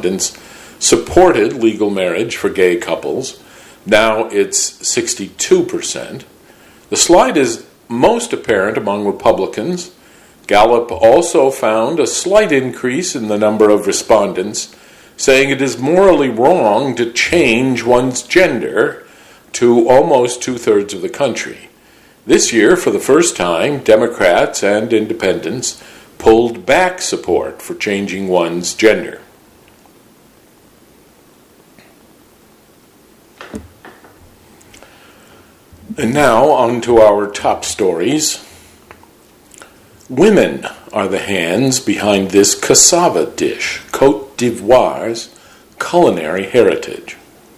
respondents supported legal marriage for gay couples. Now it's 62%. The slide is most apparent among Republicans. Gallup also found a slight increase in the number of respondents, saying it is morally wrong to change one's gender, to almost two-thirds of the country. This year, for the first time, Democrats and independents pulled back support for changing one's gender. And now, on to our top stories. Women are the hands behind this cassava dish, Côte d'Ivoire's culinary heritage.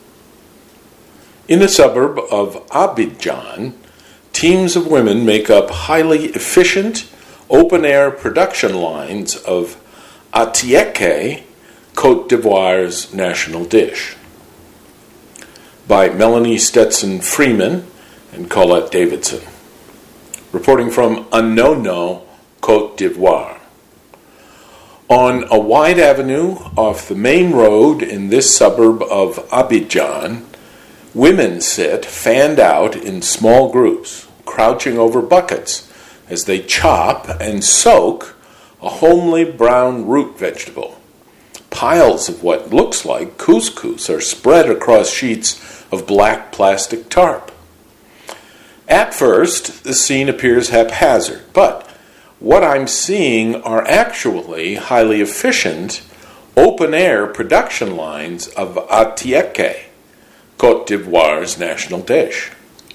In a suburb of Abidjan, teams of women make up highly efficient, open-air production lines of atieke, Côte d'Ivoire's national dish. By Melanie Stetson Freeman and Colette Davidson. Reporting from Anono, Côte d'Ivoire. On a wide avenue off the main road in this suburb of Abidjan, women sit fanned out in small groups, crouching over buckets as they chop and soak a homely brown root vegetable. Piles of what looks like couscous are spread across sheets of black plastic tarp. At first, the scene appears haphazard, but what I'm seeing are actually highly efficient, open-air production lines of atieke, Côte d'Ivoire's national dish.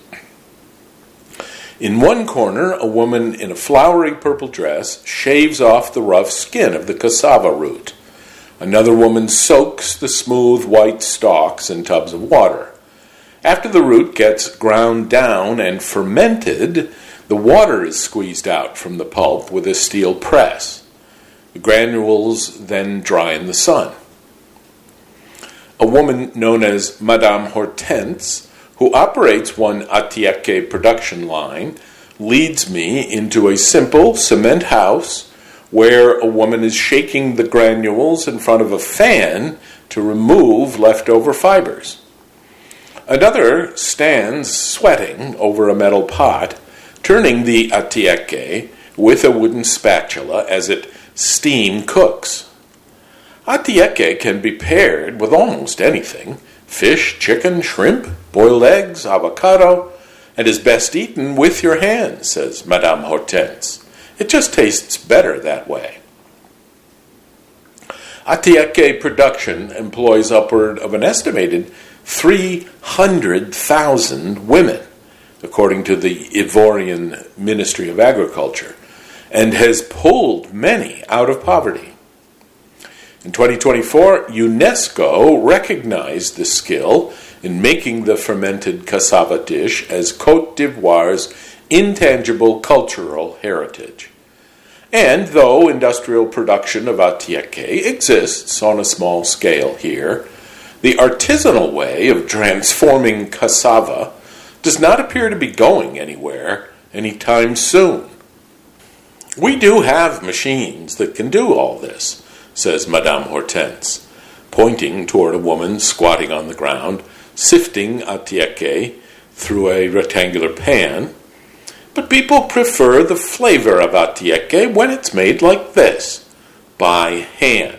In one corner, a woman in a flowery purple dress shaves off the rough skin of the cassava root. Another woman soaks the smooth white stalks in tubs of water. After the root gets ground down and fermented, the water is squeezed out from the pulp with a steel press. The granules then dry in the sun. A woman known as Madame Hortense, who operates one atieke production line, leads me into a simple cement house where a woman is shaking the granules in front of a fan to remove leftover fibers. Another stands sweating over a metal pot, turning the atieke with a wooden spatula as it steam cooks. Atieke can be paired with almost anything: fish, chicken, shrimp, boiled eggs, avocado, and is best eaten with your hands, says Madame Hortense. It just tastes better that way. Atieke production employs upward of an estimated 300,000 women, according to the Ivorian Ministry of Agriculture, and has pulled many out of poverty. In 2024, UNESCO recognized the skill in making the fermented cassava dish as Côte d'Ivoire's intangible cultural heritage. And though industrial production of atieke exists on a small scale here, the artisanal way of transforming cassava does not appear to be going anywhere anytime soon. We do have machines that can do all this, says Madame Hortense, pointing toward a woman squatting on the ground, sifting atieke through a rectangular pan. But people prefer the flavor of atieke when it's made like this, by hand.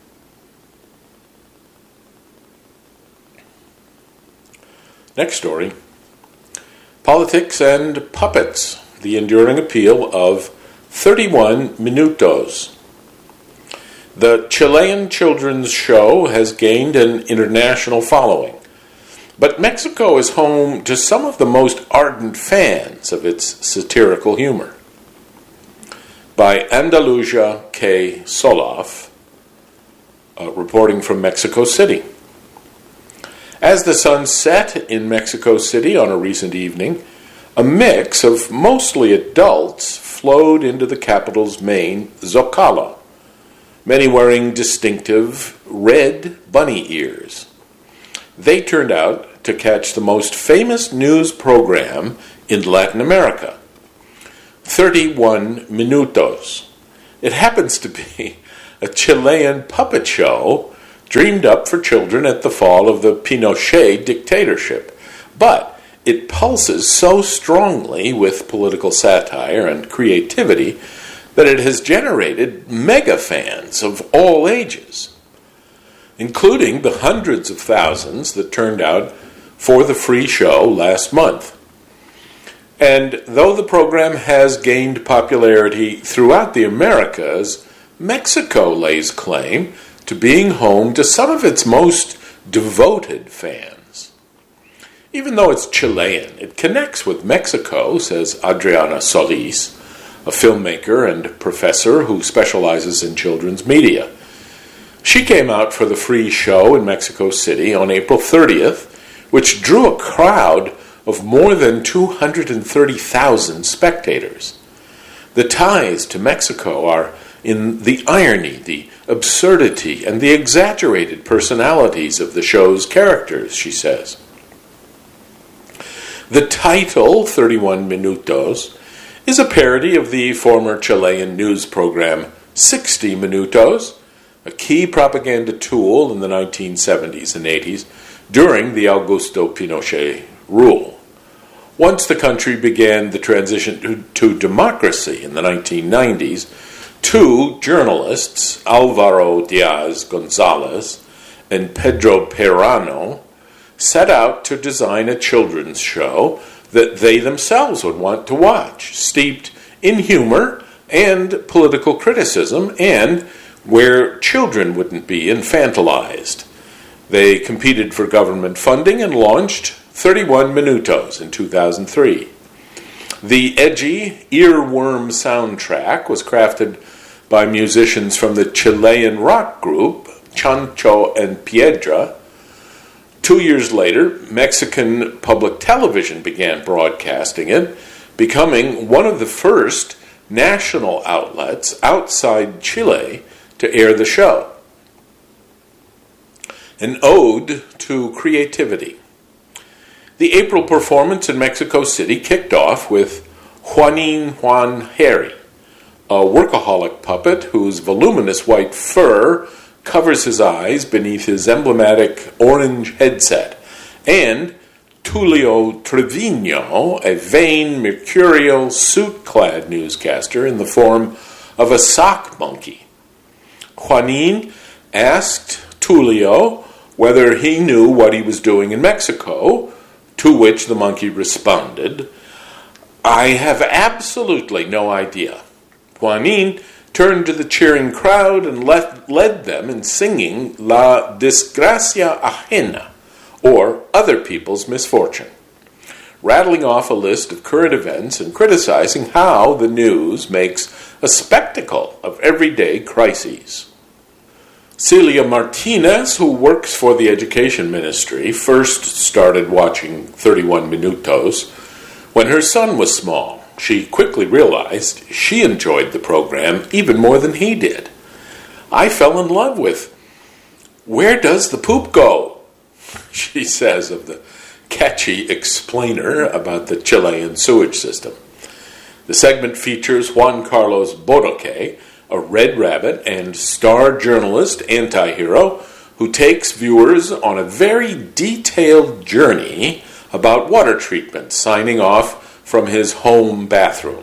Next story. Politics and Puppets, the enduring appeal of 31 Minutos. The Chilean children's show has gained an international following, but Mexico is home to some of the most ardent fans of its satirical humor. By Andalusia K. Soloff, reporting from Mexico City. As the sun set in Mexico City on a recent evening, a mix of mostly adults flowed into the capital's main Zocalo, many wearing distinctive red bunny ears. They turned out to catch the most famous news program in Latin America, 31 Minutos. It happens to be a Chilean puppet show dreamed up for children at the fall of the Pinochet dictatorship. But it pulses so strongly with political satire and creativity that it has generated mega fans of all ages, including the hundreds of thousands that turned out for the free show last month. And though the program has gained popularity throughout the Americas, Mexico lays claim to being home to some of its most devoted fans. Even though it's Chilean, it connects with Mexico, says Adriana Solis, a filmmaker and professor who specializes in children's media. She came out for the free show in Mexico City on April 30th, which drew a crowd of more than 230,000 spectators. The ties to Mexico are in the irony, the absurdity, and the exaggerated personalities of the show's characters, she says. The title, 31 Minutos, is a parody of the former Chilean news program 60 Minutos, a key propaganda tool in the 1970s and 80s during the Augusto Pinochet rule. Once the country began the transition to democracy in the 1990s, two journalists, Alvaro Diaz Gonzalez and Pedro Perano, set out to design a children's show that they themselves would want to watch, steeped in humor and political criticism, and where children wouldn't be infantilized. They competed for government funding and launched 31 Minutos in 2003. The edgy, earworm soundtrack was crafted by musicians from the Chilean rock group Chancho and Piedra. 2 years later, Mexican public television began broadcasting it, becoming one of the first national outlets outside Chile to air the show. An ode to creativity. The April performance in Mexico City kicked off with Juanín Juan Harry, a workaholic puppet whose voluminous white fur covers his eyes beneath his emblematic orange headset, and Tulio Trevino, a vain, mercurial, suit-clad newscaster in the form of a sock monkey. Juanín asked Tulio whether he knew what he was doing in Mexico, to which the monkey responded, "I have absolutely no idea." Juanín turned to the cheering crowd and led them in singing La Desgracia Ajena, or Other People's Misfortune, rattling off a list of current events and criticizing how the news makes a spectacle of everyday crises. Celia Martinez, who works for the Education Ministry, first started watching 31 Minutos when her son was small. She quickly realized she enjoyed the program even more than he did. "I fell in love with Where Does the Poop Go?" she says of the catchy explainer about the Chilean sewage system. The segment features Juan Carlos Bodoque, a red rabbit and star journalist anti-hero who takes viewers on a very detailed journey about water treatment, signing off from his home bathroom.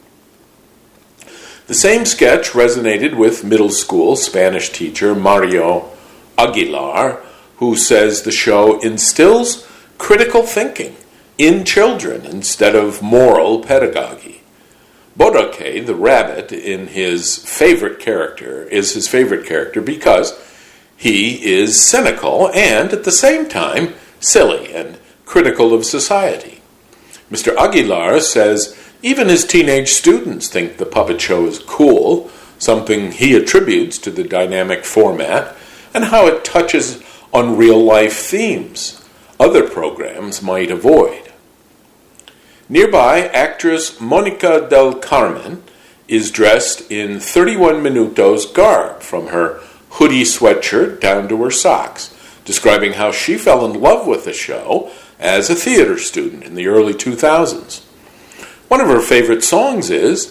The same sketch resonated with middle school Spanish teacher Mario Aguilar, who says the show instills critical thinking in children instead of moral pedagogy. Bodoque, the rabbit, is his favorite character because he is cynical and, at the same time, silly and critical of society. Mr. Aguilar says even his teenage students think the puppet show is cool, something he attributes to the dynamic format and how it touches on real-life themes other programs might avoid. Nearby, actress Monica del Carmen is dressed in 31 Minutos garb, from her hoodie sweatshirt down to her socks, describing how she fell in love with the show as a theater student in the early 2000s. One of her favorite songs is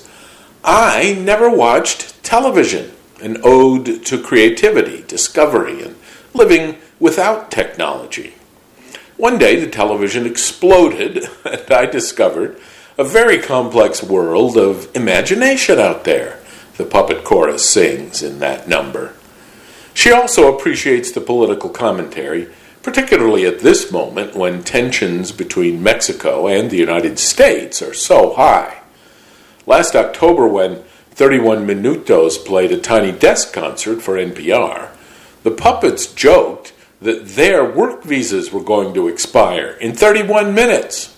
"I Never Watched Television," an ode to creativity, discovery, and living without technology. One day the television exploded, and I discovered a very complex world of imagination out there, the puppet chorus sings in that number. She also appreciates the political commentary, particularly at this moment when tensions between Mexico and the United States are so high. Last October, when 31 Minutos played a Tiny Desk concert for NPR, the puppets joked that their work visas were going to expire in 31 minutes.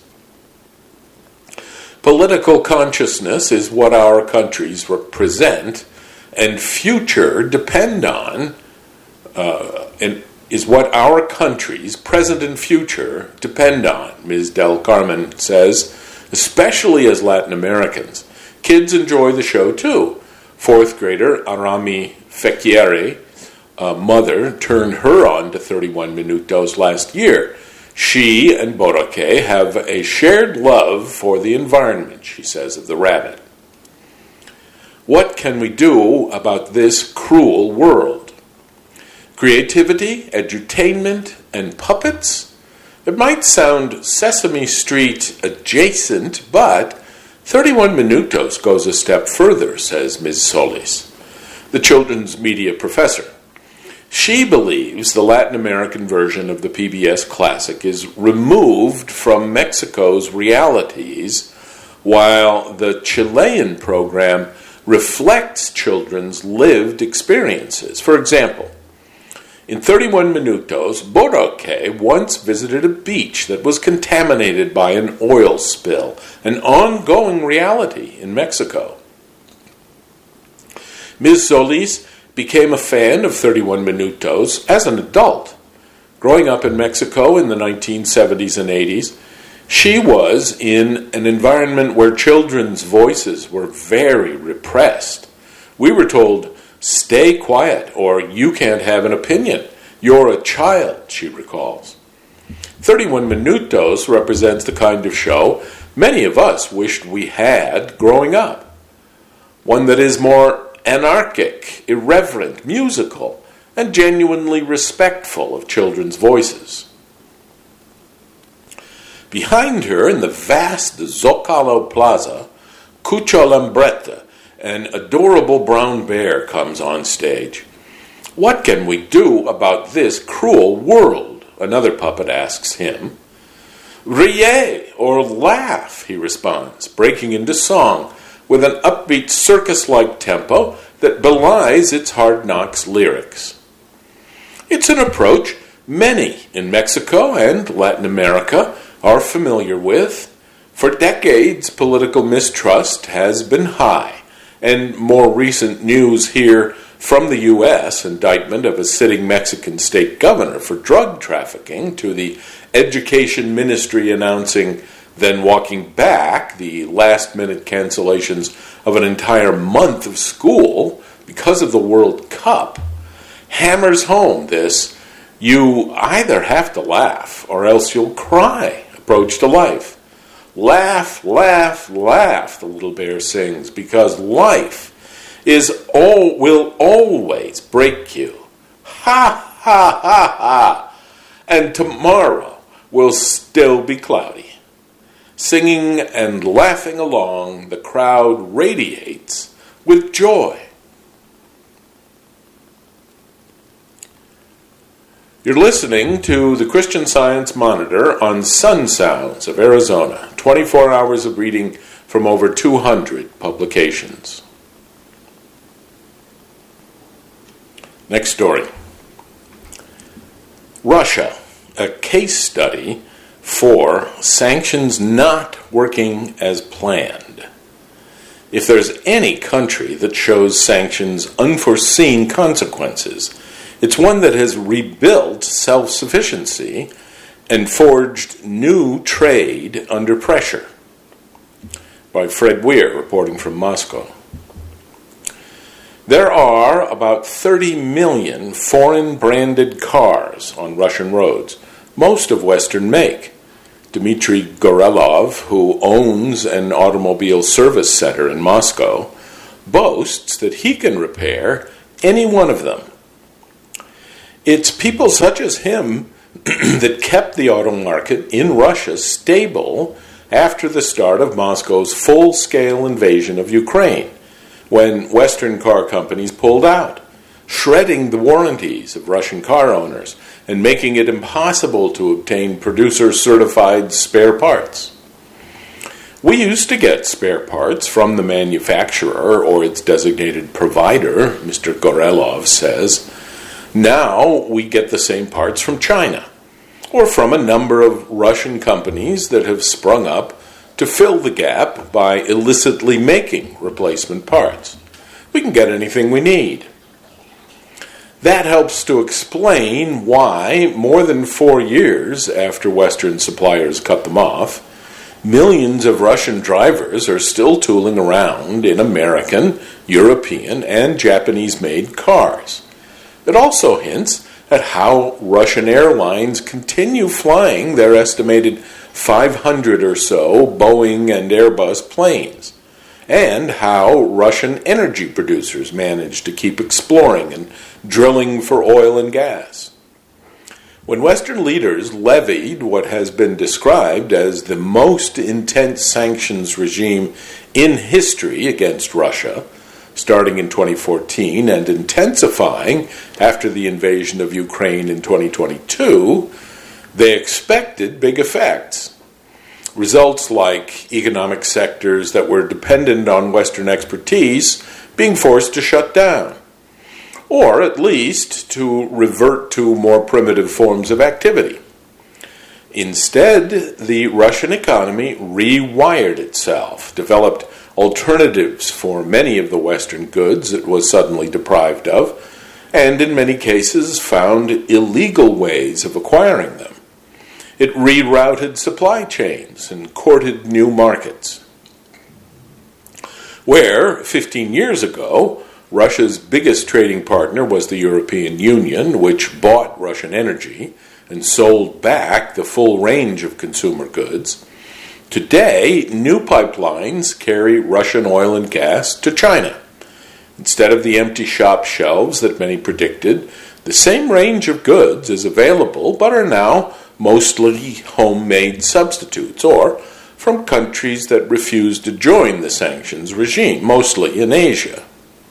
Political consciousness is what our countries represent, and future depend on, and is what our countries, present and future, depend on, Ms. Del Carmen says, especially as Latin Americans. Kids enjoy the show too. Fourth grader Arami Fequiere, mother, turned her on to 31 Minutos last year. She and Boracay have a shared love for the environment, she says of the rabbit. What can we do about this cruel world? Creativity, edutainment, and puppets? It might sound Sesame Street adjacent, but 31 Minutos goes a step further, says Ms. Solis, the children's media professor. She believes the Latin American version of the PBS classic is removed from Mexico's realities, while the Chilean program reflects children's lived experiences. For example, in 31 Minutos, Boracay once visited a beach that was contaminated by an oil spill, an ongoing reality in Mexico. Ms. Solis became a fan of 31 Minutos as an adult. Growing up in Mexico in the 1970s and 80s, she was in an environment where children's voices were very repressed. We were told, "Stay quiet, or you can't have an opinion. You're a child," she recalls. 31 Minutos represents the kind of show many of us wished we had growing up. One that is more anarchic, irreverent, musical, and genuinely respectful of children's voices. Behind her, in the vast Zocalo Plaza, Cucho Lambretta, an adorable brown bear, comes on stage. "What can we do about this cruel world?" another puppet asks him. "Riez, or laugh," he responds, breaking into song with an upbeat circus-like tempo that belies its Hard Knocks lyrics. It's an approach many in Mexico and Latin America are familiar with. For decades, political mistrust has been high, and more recent news here from the U.S., indictment of a sitting Mexican state governor for drug trafficking, to the Education Ministry announcing, then walking back, the last-minute cancellations of an entire month of school because of the World Cup, hammers home this "you either have to laugh or else you'll cry" approach to life. Laugh, laugh, laugh, the little bear sings, because life will always break you. Ha, ha, ha, ha. And tomorrow will still be cloudy. Singing and laughing along, the crowd radiates with joy. You're listening to the Christian Science Monitor on Sun Sounds of Arizona, 24 hours of reading from over 200 publications. Next story. Russia, a case study for sanctions not working as planned. If there's any country that shows sanctions unforeseen consequences, it's one that has rebuilt self-sufficiency and forged new trade under pressure. By Fred Weir, reporting from Moscow. There are about 30 million foreign-branded cars on Russian roads, most of Western make. Dmitry Gorelov, who owns an automobile service center in Moscow, boasts that he can repair any one of them. It's people such as him that kept the auto market in Russia stable after the start of Moscow's full-scale invasion of Ukraine, when Western car companies pulled out, shredding the warranties of Russian car owners and making it impossible to obtain producer-certified spare parts. We used to get spare parts from the manufacturer or its designated provider, Mr. Gorelov says. Now we get the same parts from China, or from a number of Russian companies that have sprung up to fill the gap by illicitly making replacement parts. We can get anything we need. That helps to explain why, more than 4 years after Western suppliers cut them off, millions of Russian drivers are still tooling around in American, European, and Japanese-made cars. It also hints at how Russian airlines continue flying their estimated 500 or so Boeing and Airbus planes, and how Russian energy producers manage to keep exploring and drilling for oil and gas. When Western leaders levied what has been described as the most intense sanctions regime in history against Russia, starting in 2014 and intensifying after the invasion of Ukraine in 2022, they expected big effects. Results like economic sectors that were dependent on Western expertise being forced to shut down, or at least to revert to more primitive forms of activity. Instead, the Russian economy rewired itself, developed alternatives for many of the Western goods it was suddenly deprived of, and in many cases found illegal ways of acquiring them. It rerouted supply chains and courted new markets. Where, 15 years ago, Russia's biggest trading partner was the European Union, which bought Russian energy and sold back the full range of consumer goods, today, new pipelines carry Russian oil and gas to China. Instead of the empty shop shelves that many predicted, the same range of goods is available but are now mostly homemade substitutes, or from countries that refuse to join the sanctions regime, mostly in Asia.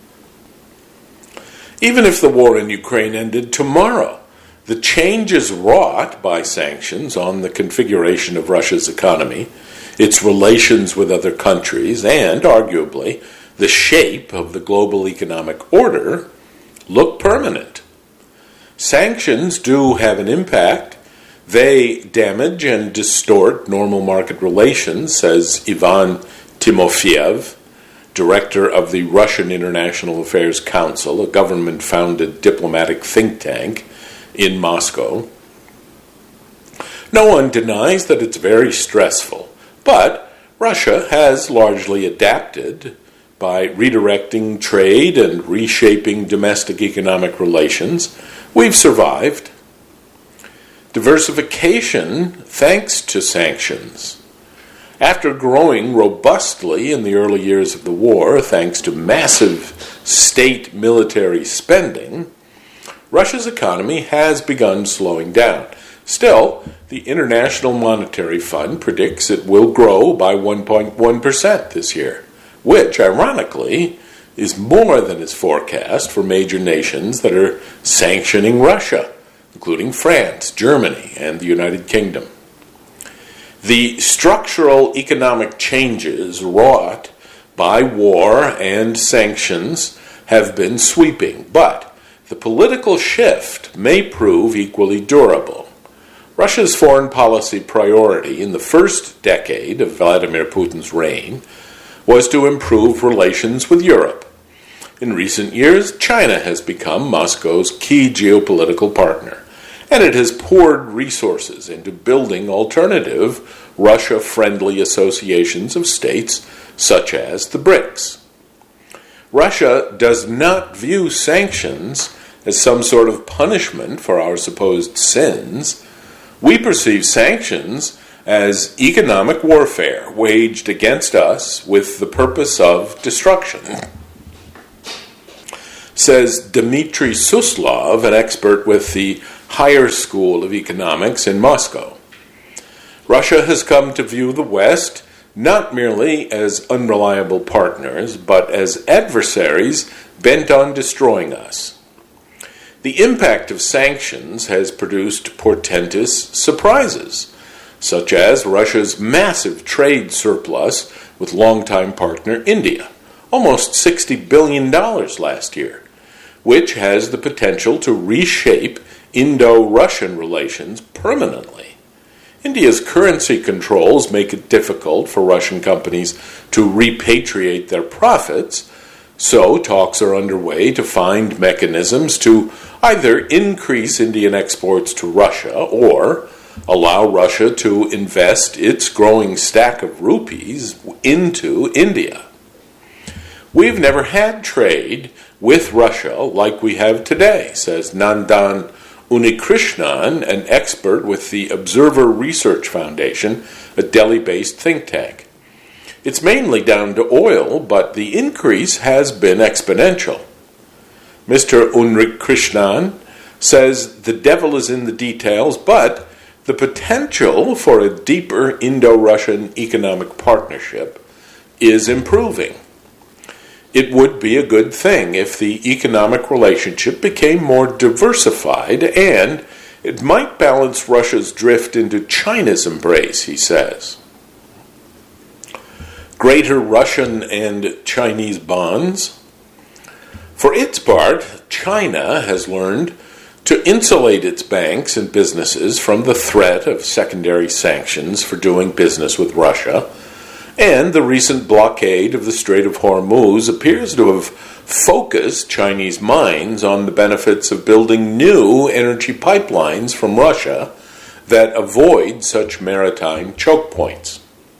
Even if the war in Ukraine ended tomorrow, the changes wrought by sanctions on the configuration of Russia's economy, its relations with other countries, and, arguably, the shape of the global economic order, look permanent. Sanctions do have an impact. They damage and distort normal market relations, says Ivan Timofeyev, director of the Russian International Affairs Council, a government-founded diplomatic think tank in Moscow. No one denies that it's very stressful, but Russia has largely adapted by redirecting trade and reshaping domestic economic relations. We've survived. Diversification thanks to sanctions. After growing robustly in the early years of the war, thanks to massive state military spending, Russia's economy has begun slowing down. Still, the International Monetary Fund predicts it will grow by 1.1% this year, which, ironically, is more than is forecast for major nations that are sanctioning Russia, including France, Germany, and the United Kingdom. The structural economic changes wrought by war and sanctions have been sweeping, but the political shift may prove equally durable. Russia's foreign policy priority in the first decade of Vladimir Putin's reign was to improve relations with Europe. In recent years, China has become Moscow's key geopolitical partner, and it has poured resources into building alternative Russia-friendly associations of states such as the BRICS. Russia does not view sanctions as some sort of punishment for our supposed sins. We perceive sanctions as economic warfare waged against us with the purpose of destruction. says Dmitry Suslov, an expert with the Higher School of Economics in Moscow. Russia has come to view the West not merely as unreliable partners, but as adversaries bent on destroying us. The impact of sanctions has produced portentous surprises, such as Russia's massive trade surplus with longtime partner India, almost $60 billion last year, which has the potential to reshape Indo-Russian relations permanently. India's currency controls make it difficult for Russian companies to repatriate their profits, so talks are underway to find mechanisms to either increase Indian exports to Russia or allow Russia to invest its growing stack of rupees into India. We've never had trade with Russia like we have today, says Nandan Unikrishnan, an expert with the Observer Research Foundation, a Delhi-based think tank. It's mainly down to oil, but the increase has been exponential. Mr. Unikrishnan says the devil is in the details, but the potential for a deeper Indo-Russian economic partnership is improving. It would be a good thing if the economic relationship became more diversified, and it might balance Russia's drift into China's embrace, he says. Greater Russian and Chinese bonds. For its part, China has learned to insulate its banks and businesses from the threat of secondary sanctions for doing business with Russia, and the recent blockade of the Strait of Hormuz appears to have focused Chinese minds on the benefits of building new energy pipelines from Russia that avoid such maritime choke points.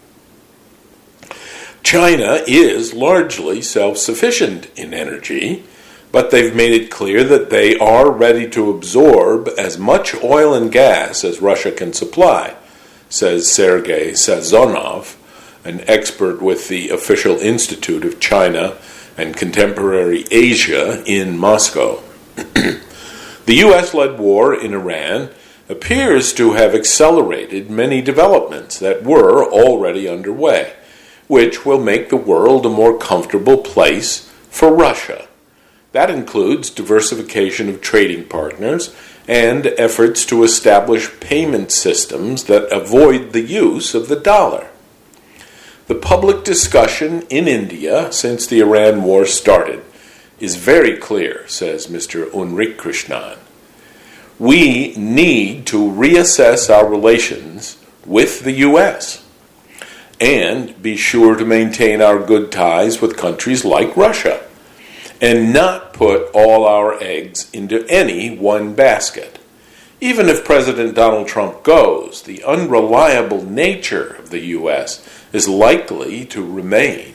China is largely self-sufficient in energy, but they've made it clear that they are ready to absorb as much oil and gas as Russia can supply, says Sergei Sazonov, an expert with the Official Institute of China and Contemporary Asia in Moscow. The U.S.-led war in Iran appears to have accelerated many developments that were already underway, which will make the world a more comfortable place for Russia. That includes diversification of trading partners and efforts to establish payment systems that avoid the use of the dollar. The public discussion in India since the Iran war started is very clear, says Mr. Unikrishnan. We need to reassess our relations with the U.S. and be sure to maintain our good ties with countries like Russia and not put all our eggs into any one basket. Even if President Donald Trump goes, the unreliable nature of the U.S. is likely to remain.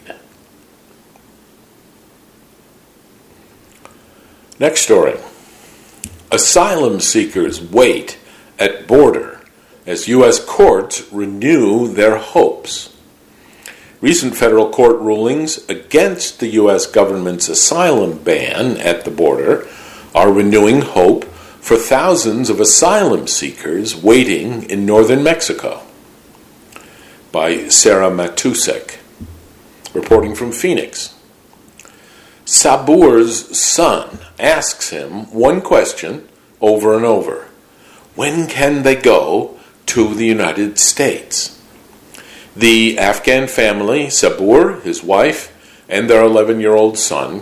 Next story. Asylum seekers wait at border as U.S. courts renew their hopes. Recent federal court rulings against the U.S. government's asylum ban at the border are renewing hope for thousands of asylum seekers waiting in northern Mexico. By Sarah Matusek, reporting from Phoenix. Sabur's son asks him one question over and over. When can they go to the United States? The Afghan family, Sabur, his wife, and their 11-year-old son,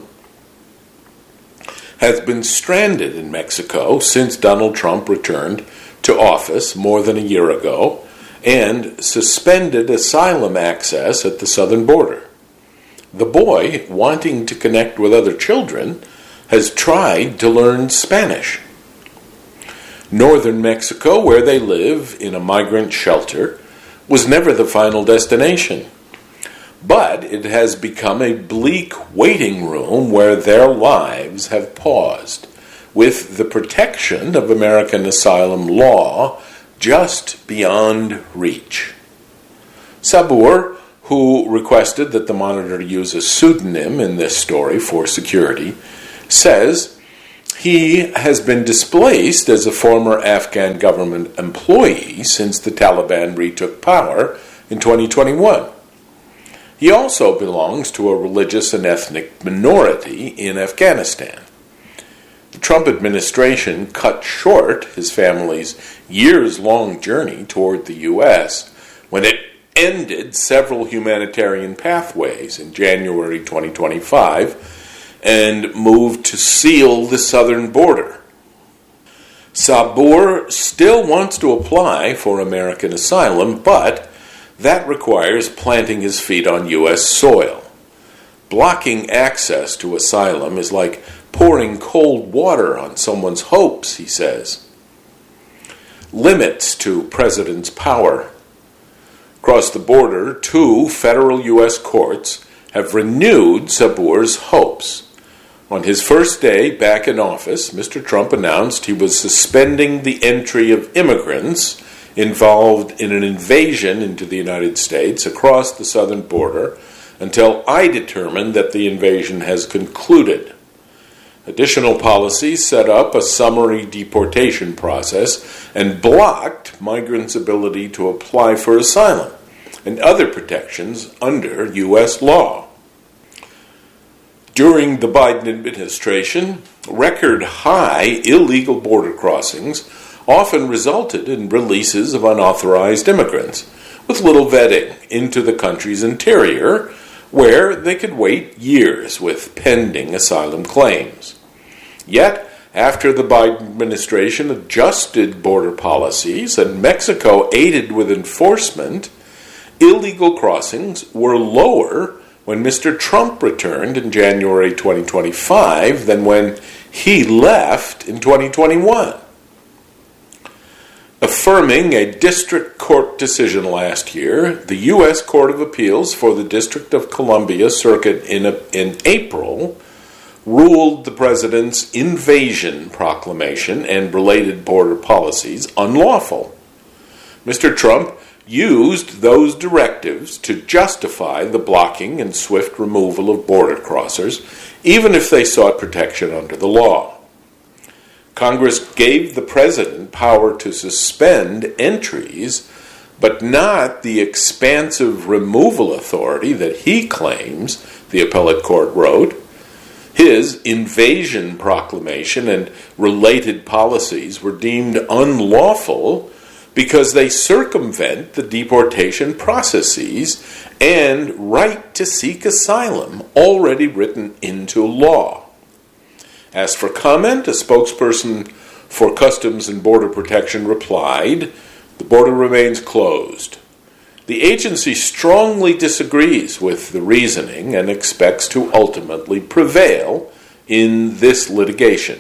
has been stranded in Mexico since Donald Trump returned to office more than a year ago and suspended asylum access at the southern border. The boy, wanting to connect with other children, has tried to learn Spanish. Northern Mexico, where they live in a migrant shelter, was never the final destination. But it has become a bleak waiting room where their lives have paused, with the protection of American asylum law just beyond reach. Sabur, who requested that the Monitor use a pseudonym in this story for security, says he has been displaced as a former Afghan government employee since the Taliban retook power in 2021. He also belongs to a religious and ethnic minority in Afghanistan. The Trump administration cut short his family's years-long journey toward the U.S. when it ended several humanitarian pathways in January 2025 and moved to seal the southern border. Sabur still wants to apply for American asylum, but that requires planting his feet on U.S. soil. Blocking access to asylum is like pouring cold water on someone's hopes, he says. Limits to president's power. Across the border, 2 federal U.S. courts have renewed Sabur's hopes. On his first day back in office, Mr. Trump announced he was suspending the entry of immigrants involved in an invasion into the United States across the southern border until I determine that the invasion has concluded. Additional policies set up a summary deportation process and blocked migrants' ability to apply for asylum and other protections under U.S. law. During the Biden administration, record-high illegal border crossings often resulted in releases of unauthorized immigrants, with little vetting into the country's interior, where they could wait years with pending asylum claims. Yet, after the Biden administration adjusted border policies and Mexico aided with enforcement, illegal crossings were lower when Mr. Trump returned in January 2025 than when he left in 2021. Affirming a district court decision last year, the U.S. Court of Appeals for the District of Columbia Circuit in April ruled the president's invasion proclamation and related border policies unlawful. Mr. Trump used those directives to justify the blocking and swift removal of border crossers, even if they sought protection under the law. Congress gave the president power to suspend entries, but not the expansive removal authority that he claims, the appellate court wrote. His invasion proclamation and related policies were deemed unlawful because they circumvent the deportation processes and right to seek asylum already written into law. Asked for comment, a spokesperson for Customs and Border Protection replied, "The border remains closed." The agency strongly disagrees with the reasoning and expects to ultimately prevail in this litigation.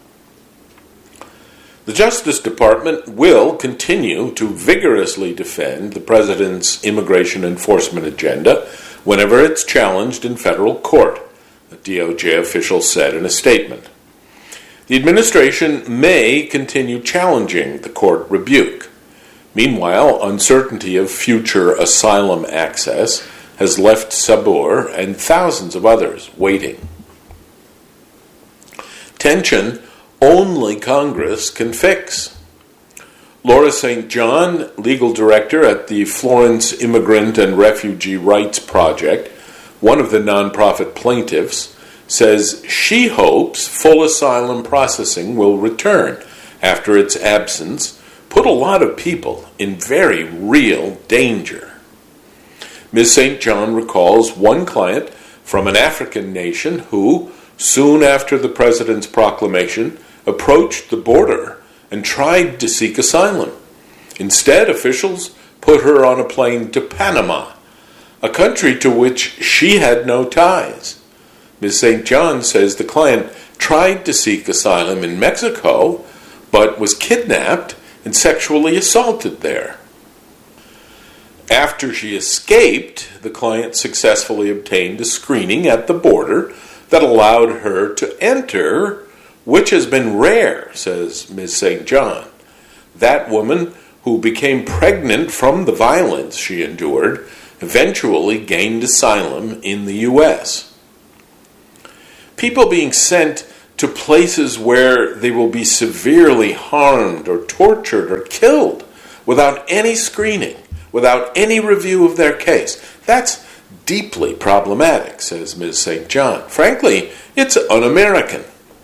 The Justice Department will continue to vigorously defend the president's immigration enforcement agenda whenever it's challenged in federal court, a DOJ official said in a statement. The administration may continue challenging the court rebuke. Meanwhile, uncertainty of future asylum access has left Sabur and thousands of others waiting. Tension only Congress can fix. Laura St. John, legal director at the Florence Immigrant and Refugee Rights Project, one of the nonprofit plaintiffs, says she hopes full asylum processing will return after its absence put a lot of people in very real danger. Ms. St. John recalls one client from an African nation who, soon after the president's proclamation, approached the border and tried to seek asylum. Instead, officials put her on a plane to Panama, a country to which she had no ties. Ms. St. John says the client tried to seek asylum in Mexico, but was kidnapped and sexually assaulted there. After she escaped, the client successfully obtained a screening at the border that allowed her to enter, which has been rare, says Ms. St. John. That woman, who became pregnant from the violence she endured, eventually gained asylum in the U.S. People being sent to places where they will be severely harmed or tortured or killed without any screening, without any review of their case. That's deeply problematic, says Ms. St. John. Frankly, it's un-American.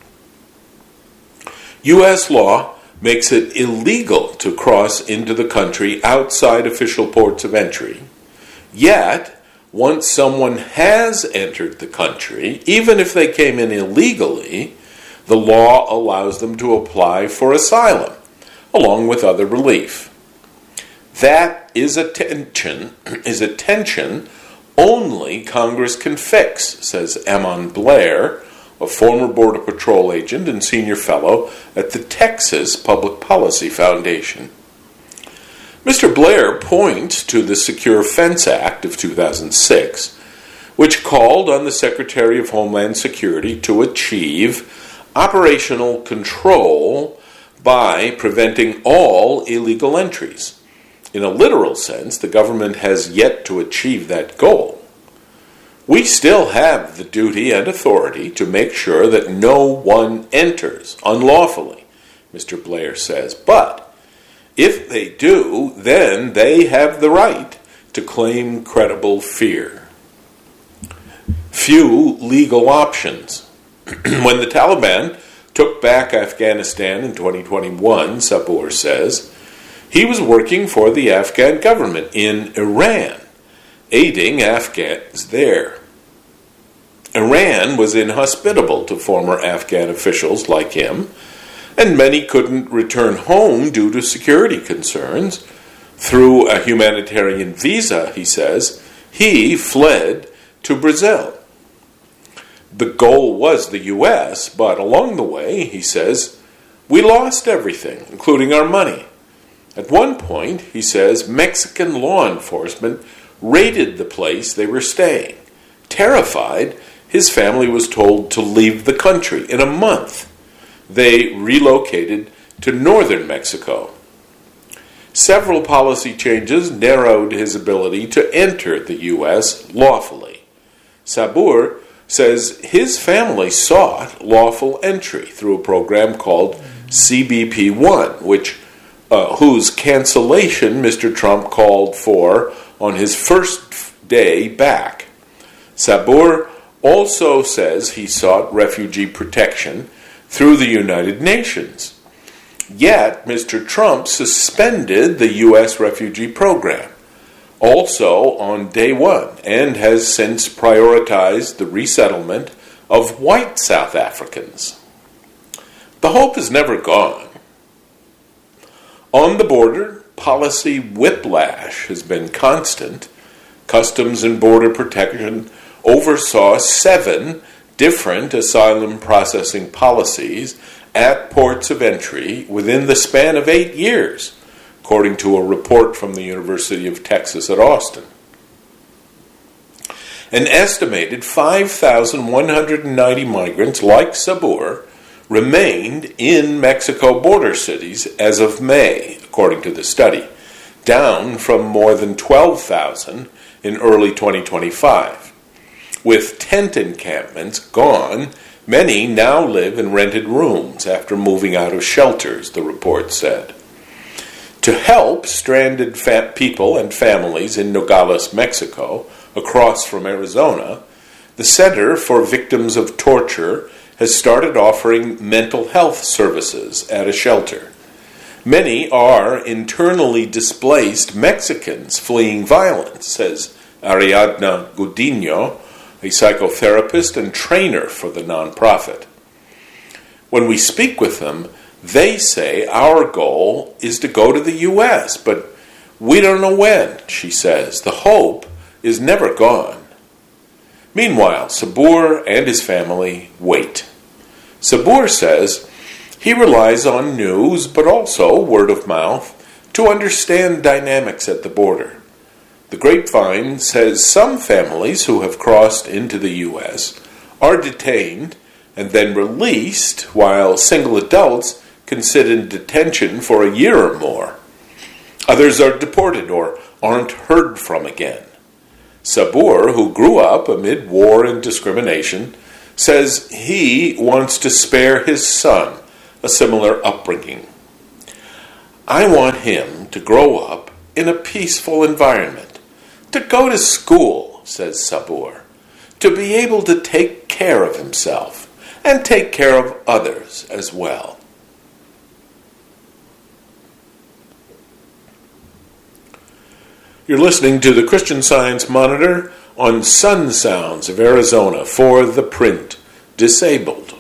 U.S. law makes it illegal to cross into the country outside official ports of entry. Yet, once someone has entered the country, even if they came in illegally, the law allows them to apply for asylum, along with other relief. That is a tension only Congress can fix, says Ammon Blair, a former Border Patrol agent and senior fellow at the Texas Public Policy Foundation. Mr. Blair points to the Secure Fence Act of 2006, which called on the Secretary of Homeland Security to achieve operational control by preventing all illegal entries. In a literal sense, the government has yet to achieve that goal. We still have the duty and authority to make sure that no one enters unlawfully, Mr. Blair says. But if they do, then they have the right to claim credible fear. Few legal options. When the Taliban took back Afghanistan in 2021, Sabur says, he was working for the Afghan government in Iran, aiding Afghans there. Iran was inhospitable to former Afghan officials like him, and many couldn't return home due to security concerns. Through a humanitarian visa, he says, he fled to Brazil. The goal was the U.S., but along the way, he says, we lost everything, including our money. At one point, he says, Mexican law enforcement raided the place they were staying. Terrified, his family was told to leave the country in a month. They relocated to northern Mexico. Several policy changes narrowed his ability to enter the U.S. lawfully. Sabur says his family sought lawful entry through a program called CBP-1, whose cancellation Mr. Trump called for on his first day back. Sabur also says he sought refugee protection through the United Nations. Yet, Mr. Trump suspended the U.S. refugee program, also on day one, and has since prioritized the resettlement of white South Africans. The hope is never gone. On the border, policy whiplash has been constant. Customs and Border Protection oversaw 7 different asylum processing policies at ports of entry within the span of 8 years, according to a report from the University of Texas at Austin. An estimated 5,190 migrants like Sabur remained in Mexico border cities as of May, according to the study, down from more than 12,000 in early 2025. With tent encampments gone, many now live in rented rooms after moving out of shelters, the report said. To help stranded people and families in Nogales, Mexico, across from Arizona, the Center for Victims of Torture has started offering mental health services at a shelter. Many are internally displaced Mexicans fleeing violence, says Ariadna Gudino, a psychotherapist and trainer for the nonprofit. When we speak with them, they say our goal is to go to the U.S., but we don't know when, she says. The hope is never gone. Meanwhile, Sabur and his family wait. Sabur says he relies on news, but also word of mouth, to understand dynamics at the border. The grapevine says some families who have crossed into the U.S. are detained and then released, while single adults can sit in detention for a year or more. Others are deported or aren't heard from again. Sabur, who grew up amid war and discrimination, says he wants to spare his son a similar upbringing. I want him to grow up in a peaceful environment, to go to school, says Sabur, to be able to take care of himself and take care of others as well. You're listening to the Christian Science Monitor on Sun Sounds of Arizona for the print disabled.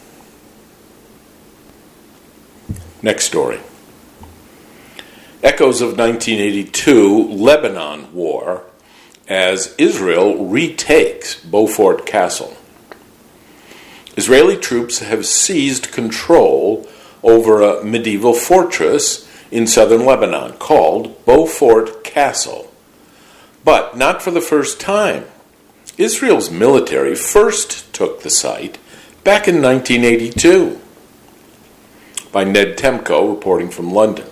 Next story. Echoes of 1982 Lebanon War as Israel retakes Beaufort Castle. Israeli troops have seized control over a medieval fortress in southern Lebanon called Beaufort Castle. But not for the first time. Israel's military first took the site back in 1982. By Ned Temko, reporting from London.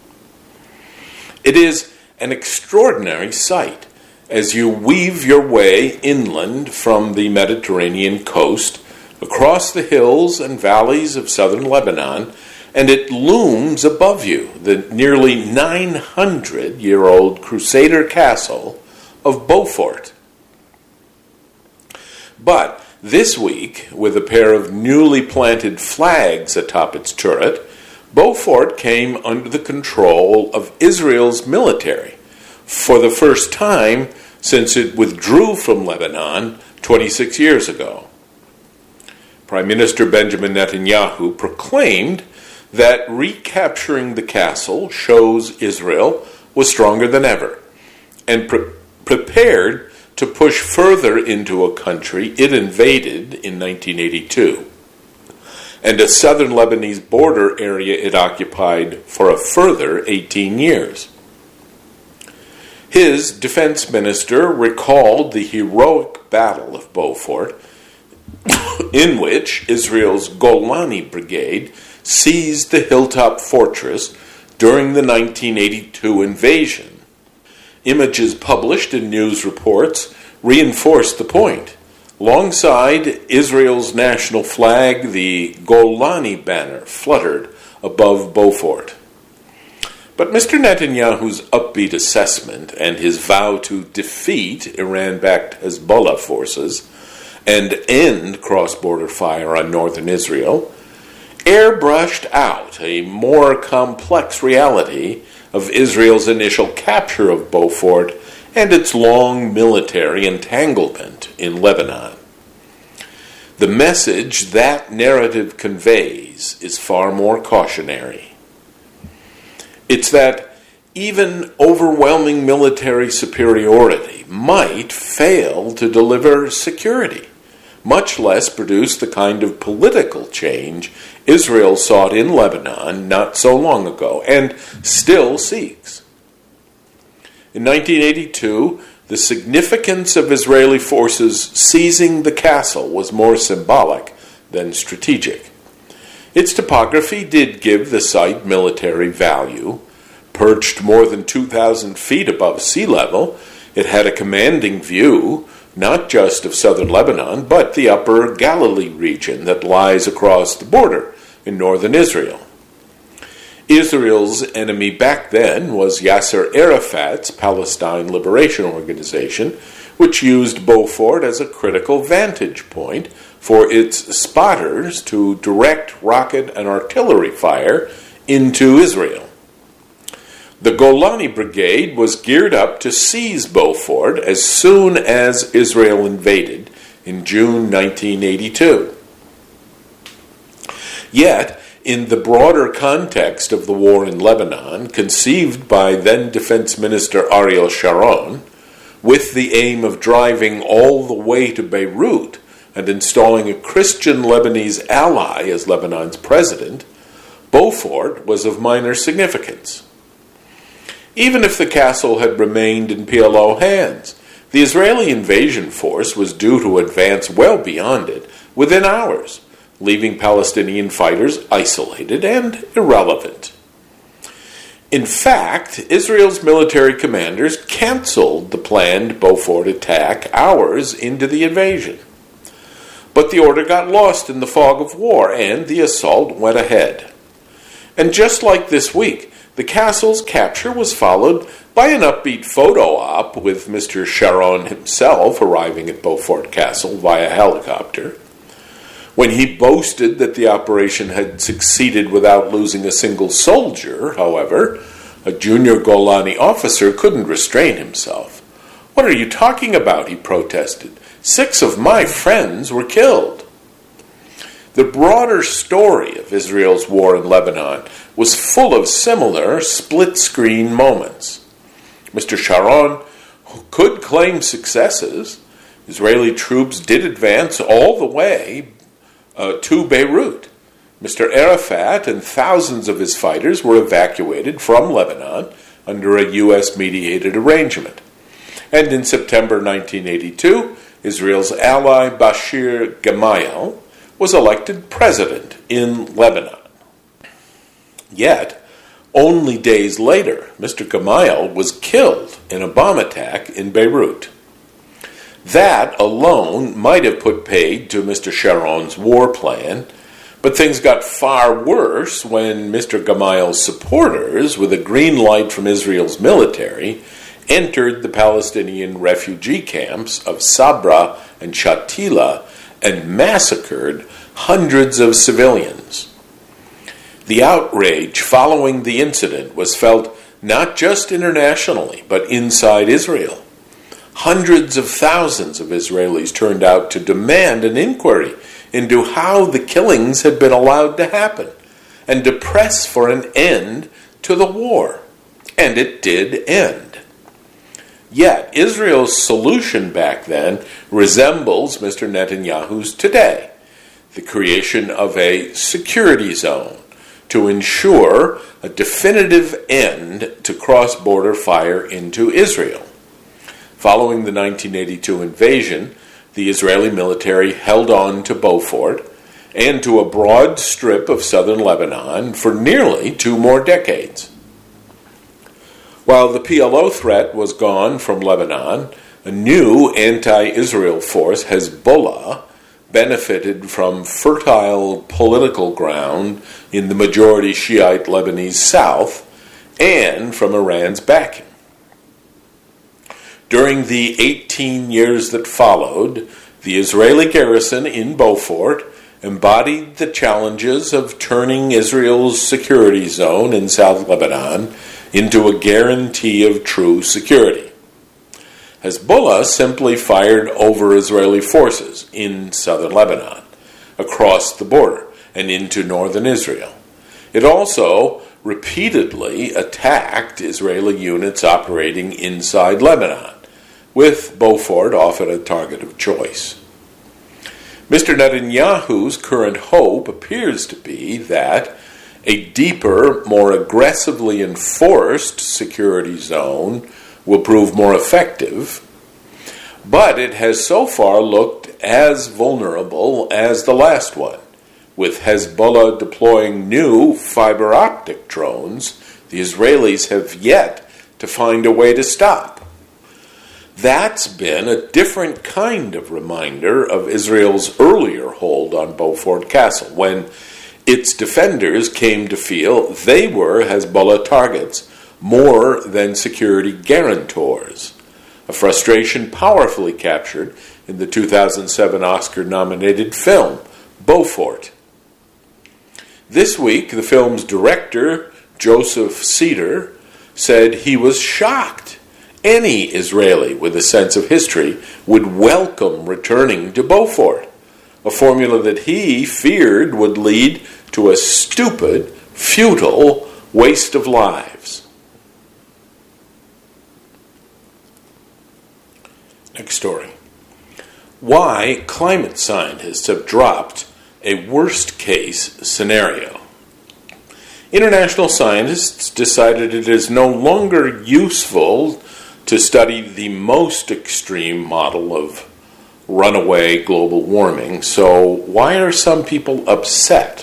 It is an extraordinary sight as you weave your way inland from the Mediterranean coast across the hills and valleys of southern Lebanon, and it looms above you, the nearly 900-year-old Crusader castle of Beaufort. But this week, with a pair of newly planted flags atop its turret, Beaufort came under the control of Israel's military for the first time since it withdrew from Lebanon 26 years ago. Prime Minister Benjamin Netanyahu proclaimed that recapturing the castle shows Israel was stronger than ever and prepared to push further into a country it invaded in 1982 and a southern Lebanese border area it occupied for a further 18 years. His defense minister recalled the heroic Battle of Beaufort, in which Israel's Golani Brigade seized the hilltop fortress during the 1982 invasion. Images published in news reports reinforced the point. Alongside Israel's national flag, the Golani banner fluttered above Beaufort. But Mr. Netanyahu's upbeat assessment and his vow to defeat Iran-backed Hezbollah forces and end cross-border fire on northern Israel airbrushed out a more complex reality of Israel's initial capture of Beaufort and its long military entanglement in Lebanon. The message that narrative conveys is far more cautionary. It's that even overwhelming military superiority might fail to deliver security, much less produce the kind of political change Israel sought in Lebanon not so long ago and still seeks. In 1982, the significance of Israeli forces seizing the castle was more symbolic than strategic. Its topography did give the site military value. Perched more than 2,000 feet above sea level, it had a commanding view, not just of southern Lebanon, but the upper Galilee region that lies across the border in northern Israel. Israel's enemy back then was Yasser Arafat's Palestine Liberation Organization, which used Beaufort as a critical vantage point for its spotters to direct rocket and artillery fire into Israel. The Golani Brigade was geared up to seize Beaufort as soon as Israel invaded in June 1982. Yet, in the broader context of the war in Lebanon, conceived by then Defense Minister Ariel Sharon, with the aim of driving all the way to Beirut and installing a Christian Lebanese ally as Lebanon's president, Beaufort was of minor significance. Even if the castle had remained in PLO hands, the Israeli invasion force was due to advance well beyond it within hours, leaving Palestinian fighters isolated and irrelevant. In fact, Israel's military commanders canceled the planned Beaufort attack hours into the invasion. But the order got lost in the fog of war, and the assault went ahead. And just like this week, the castle's capture was followed by an upbeat photo op with Mr. Sharon himself arriving at Beaufort Castle via helicopter. When he boasted that the operation had succeeded without losing a single soldier, however, a junior Golani officer couldn't restrain himself. "What are you talking about?" he protested. "6 of my friends were killed." The broader story of Israel's war in Lebanon was full of similar split-screen moments. Mr. Sharon could claim successes. Israeli troops did advance all the way to Beirut. Mr. Arafat and thousands of his fighters were evacuated from Lebanon under a U.S.-mediated arrangement. And in September 1982, Israel's ally Bashir Gemayel was elected president in Lebanon. Yet, only days later, Mr. Gemayel was killed in a bomb attack in Beirut. That alone might have put paid to Mr. Sharon's war plan, but things got far worse when Mr. Gemayel's supporters, with a green light from Israel's military, entered the Palestinian refugee camps of Sabra and Shatila and massacred hundreds of civilians. The outrage following the incident was felt not just internationally, but inside Israel. Hundreds of thousands of Israelis turned out to demand an inquiry into how the killings had been allowed to happen and to press for an end to the war. And it did end. Yet, Israel's solution back then resembles Mr. Netanyahu's today, the creation of a security zone to ensure a definitive end to cross-border fire into Israel. Following the 1982 invasion, the Israeli military held on to Beaufort and to a broad strip of southern Lebanon for nearly 2 more decades. While the PLO threat was gone from Lebanon, a new anti-Israel force, Hezbollah, benefited from fertile political ground in the majority Shiite Lebanese south and from Iran's backing. During the 18 years that followed, the Israeli garrison in Beaufort embodied the challenges of turning Israel's security zone in South Lebanon into a guarantee of true security. Hezbollah simply fired over Israeli forces in southern Lebanon, across the border, and into northern Israel. It also repeatedly attacked Israeli units operating inside Lebanon, with Beaufort often a target of choice. Mr. Netanyahu's current hope appears to be that a deeper, more aggressively enforced security zone will prove more effective, but it has so far looked as vulnerable as the last one. With Hezbollah deploying new fiber optic drones, the Israelis have yet to find a way to stop. That's been a different kind of reminder of Israel's earlier hold on Beaufort Castle, when its defenders came to feel they were Hezbollah targets more than security guarantors, a frustration powerfully captured in the 2007 Oscar-nominated film, Beaufort. This week, the film's director, Joseph Cedar, said he was shocked any Israeli with a sense of history would welcome returning to Beaufort, a formula that he feared would lead to a stupid, futile waste of lives. Next story. Why climate scientists have dropped a worst-case scenario. International scientists decided it is no longer useful to study the most extreme model of runaway global warming. So why are some people upset?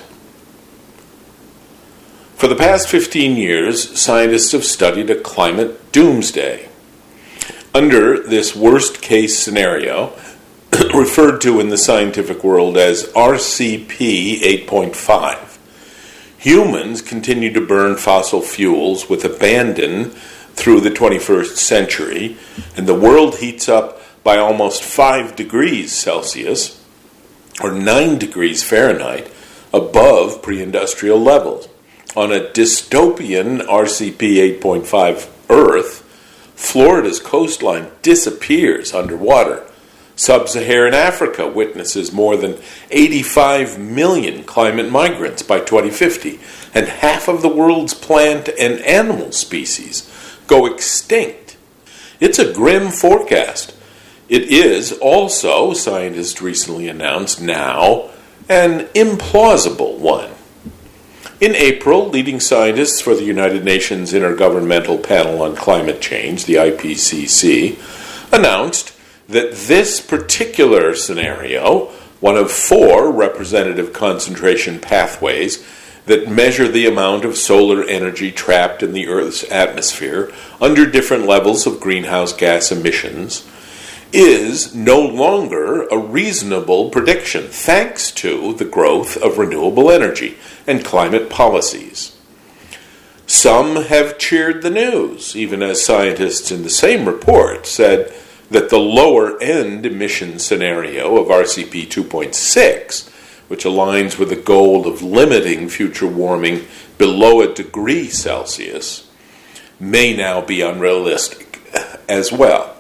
For the past 15 years, scientists have studied a climate doomsday. Under this worst-case scenario, referred to in the scientific world as RCP 8.5. Humans continue to burn fossil fuels with abandon through the 21st century, and the world heats up by almost 5 degrees Celsius, or 9 degrees Fahrenheit, above pre-industrial levels. On a dystopian RCP 8.5 Earth, Florida's coastline disappears underwater. Sub-Saharan Africa witnesses more than 85 million climate migrants by 2050, and half of the world's plant and animal species go extinct. It's a grim forecast. It is also, scientists recently announced now, an implausible one. In April, leading scientists for the United Nations Intergovernmental Panel on Climate Change, the IPCC, announced that this particular scenario, one of 4 representative concentration pathways that measure the amount of solar energy trapped in the Earth's atmosphere under different levels of greenhouse gas emissions, is no longer a reasonable prediction thanks to the growth of renewable energy and climate policies. Some have cheered the news, even as scientists in the same report said that the lower-end emission scenario of RCP 2.6, which aligns with the goal of limiting future warming below a degree Celsius, may now be unrealistic as well.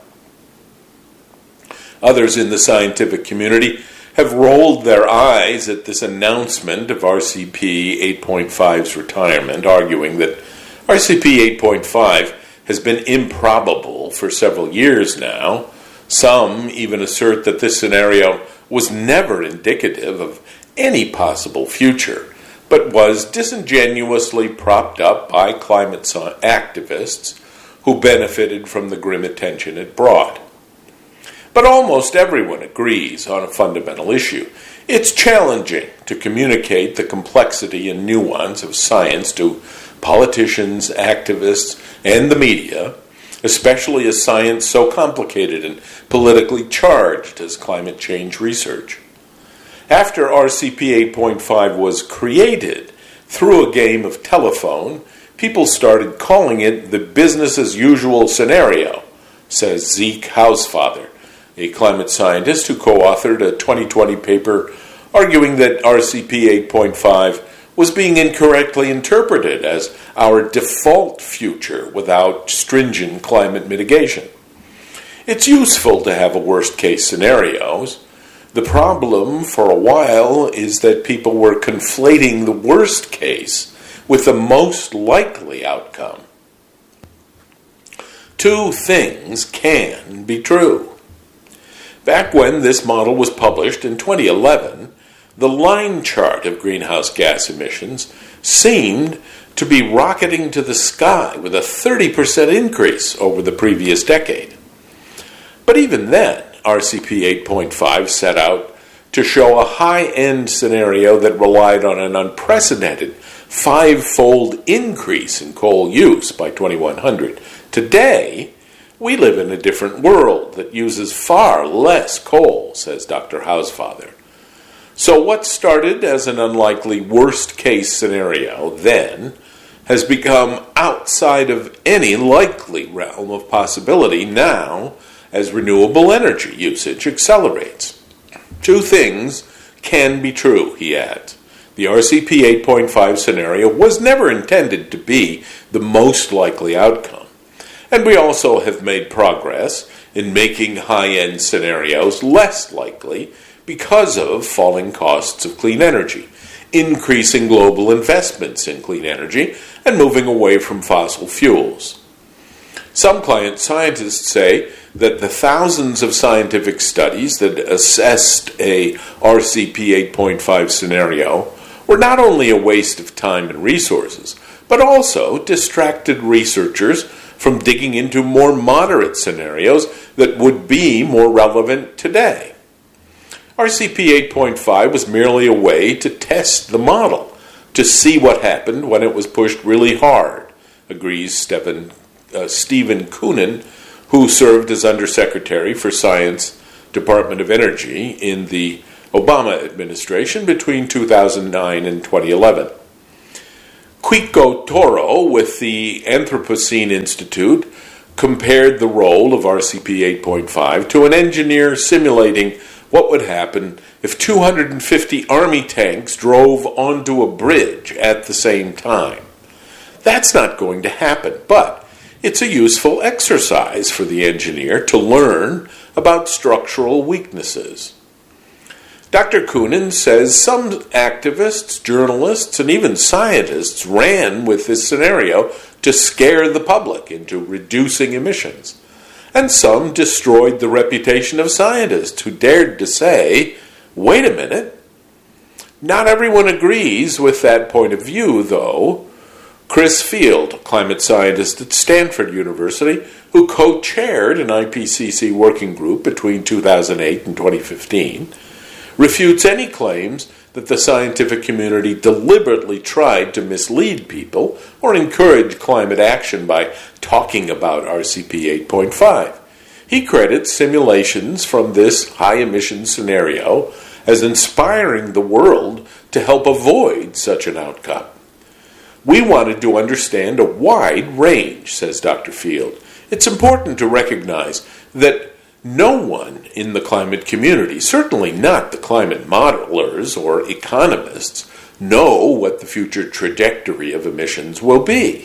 Others in the scientific community have rolled their eyes at this announcement of RCP 8.5's retirement, arguing that RCP 8.5 has been improbable for several years now. Some even assert that this scenario was never indicative of any possible future, but was disingenuously propped up by climate activists who benefited from the grim attention it brought. But almost everyone agrees on a fundamental issue. It's challenging to communicate the complexity and nuance of science to politicians, activists, and the media, especially a science so complicated and politically charged as climate change research. After RCP 8.5 was created through a game of telephone, people started calling it the business-as-usual scenario, says Zeke Hausfather, a climate scientist who co-authored a 2020 paper arguing that RCP 8.5 was being incorrectly interpreted as our default future without stringent climate mitigation. It's useful to have a worst-case scenarios. The problem for a while is that people were conflating the worst case with the most likely outcome. 2 things can be true. Back when this model was published in 2011, the line chart of greenhouse gas emissions seemed to be rocketing to the sky with a 30% increase over the previous decade. But even then, RCP 8.5 set out to show a high-end scenario that relied on an unprecedented 5-fold increase in coal use by 2100. Today, we live in a different world that uses far less coal, says Dr. Hausfather. So what started as an unlikely worst-case scenario then has become outside of any likely realm of possibility now as renewable energy usage accelerates. 2 things can be true, he adds. The RCP 8.5 scenario was never intended to be the most likely outcome. And we also have made progress in making high-end scenarios less likely because of falling costs of clean energy, increasing global investments in clean energy, and moving away from fossil fuels. Some climate scientists say that the thousands of scientific studies that assessed a RCP 8.5 scenario were not only a waste of time and resources, but also distracted researchers from digging into more moderate scenarios that would be more relevant today. RCP 8.5 was merely a way to test the model, to see what happened when it was pushed really hard, agrees Stephen Koonin, who served as Undersecretary for Science Department of Energy in the Obama administration between 2009 and 2011. Quico Toro with the Anthropocene Institute compared the role of RCP 8.5 to an engineer simulating what would happen if 250 Army tanks drove onto a bridge at the same time. That's not going to happen, but it's a useful exercise for the engineer to learn about structural weaknesses. Dr. Koonin says some activists, journalists, and even scientists ran with this scenario to scare the public into reducing emissions. And some destroyed the reputation of scientists who dared to say, wait a minute. Not everyone agrees with that point of view, though. Chris Field, climate scientist at Stanford University, who co-chaired an IPCC working group between 2008 and 2015, refutes any claims that the scientific community deliberately tried to mislead people or encourage climate action by talking about RCP 8.5. He credits simulations from this high-emission scenario as inspiring the world to help avoid such an outcome. We wanted to understand a wide range, says Dr. Field. It's important to recognize that no one in the climate community, certainly not the climate modelers or economists, know what the future trajectory of emissions will be.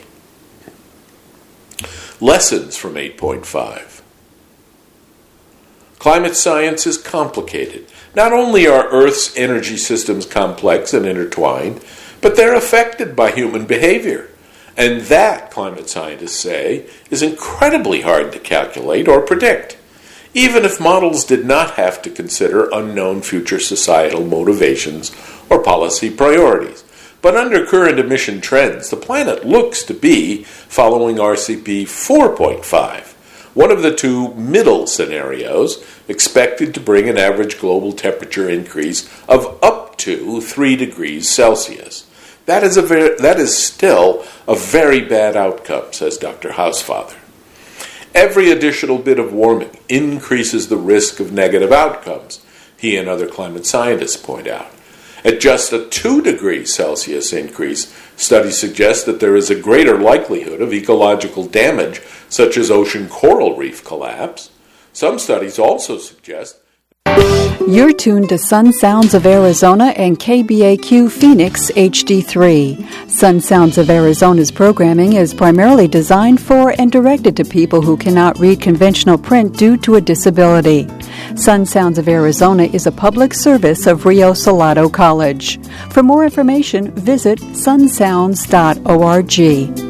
Lessons from 8.5. Climate science is complicated. Not only are Earth's energy systems complex and intertwined, but they're affected by human behavior. And that, climate scientists say, is incredibly hard to calculate or predict, even if models did not have to consider unknown future societal motivations or policy priorities. But under current emission trends, the planet looks to be following RCP 4.5, one of the two middle scenarios expected to bring an average global temperature increase of up to 3 degrees Celsius. That is still a very bad outcome, says Dr. Hausfather. Every additional bit of warming increases the risk of negative outcomes, he and other climate scientists point out. At just a 2 degrees Celsius increase, studies suggest that there is a greater likelihood of ecological damage, such as ocean coral reef collapse. Some studies also suggest... You're tuned to Sun Sounds of Arizona and KBAQ Phoenix HD3. Sun Sounds of Arizona's programming is primarily designed for and directed to people who cannot read conventional print due to a disability. Sun Sounds of Arizona is a public service of Rio Salado College. For more information, visit sunsounds.org.